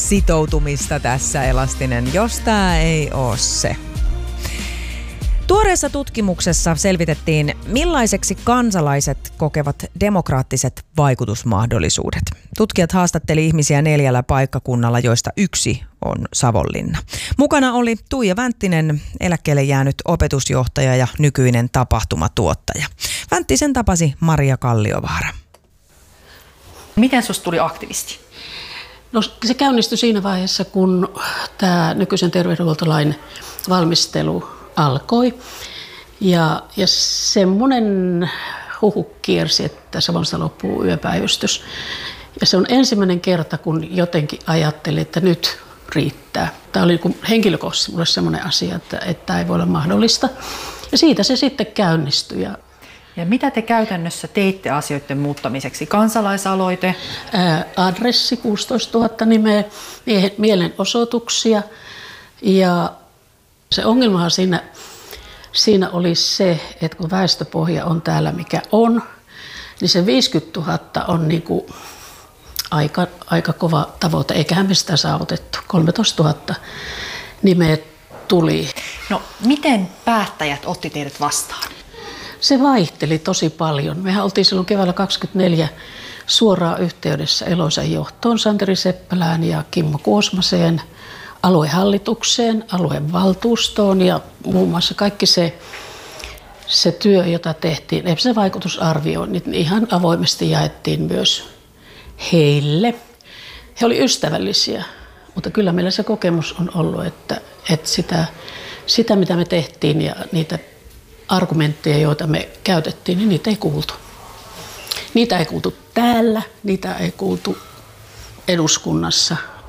sitoutumista tässä, Elastinen, jos tää ei oo se. Tuoreessa tutkimuksessa selvitettiin, millaiseksi kansalaiset kokevat demokraattiset vaikutusmahdollisuudet. Tutkijat haastatteli ihmisiä 4 paikkakunnalla, joista 1 on Savonlinna. Mukana oli Tuija Vänttinen, eläkkeelle jäänyt opetusjohtaja ja nykyinen tapahtumatuottaja. Vänttisen tapasi Maria Kalliovaara. Miten susta tuli aktivisti? No, se käynnistyi siinä vaiheessa, kun tämä nykyisen terveydenhuoltolain valmistelu alkoi. Ja semmoinen huhu kiersi, että Savonlinnasta loppuu yöpäivystys. Ja se on ensimmäinen kerta, kun jotenkin ajattelin, että nyt riittää. Tämä oli henkilökohtaisesti mulle semmoinen asia, että tämä ei voi olla mahdollista. Ja siitä se sitten käynnistyi. Ja mitä te käytännössä teitte asioiden muuttamiseksi? Kansalaisaloite? Adressi 16 000 nimeä, mielenosoituksia. Ja se ongelmahan siinä oli se, että kun väestöpohja on täällä mikä on, niin se 50 000 on niinku aika kova tavoite, eiköhän me sitä saavutettu. 13 000 nimeä tuli. No, miten päättäjät otti teidät vastaan? Se vaihteli tosi paljon. Mehän oltiin silloin keväällä 2024 suoraan yhteydessä Eloisan johtoon, Santeri Seppälään ja Kimmo Kuosmaseen, aluehallitukseen, aluevaltuustoon ja muun muassa kaikki se työ, jota tehtiin, se vaikutusarvio, niin ihan avoimesti jaettiin myös heille. He olivat ystävällisiä, mutta kyllä meillä se kokemus on ollut, että sitä mitä me tehtiin ja niitä argumentteja, joita me käytettiin, niin niitä ei kuultu. Niitä ei kuultu täällä, niitä ei kuultu eduskunnassa.